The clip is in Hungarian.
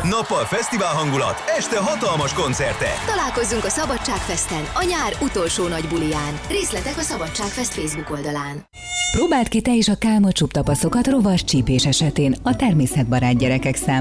Nappal fesztivál hangulat, este hatalmas koncertek. Találkozzunk a Szabadságfesten, a nyár utolsó nagy buliján. Részletek a Szabadságfest Facebook oldalán. Próbáld ki te is a Kálma csúptapaszokat rovas csípés esetén a természetbarát gyerekek számára.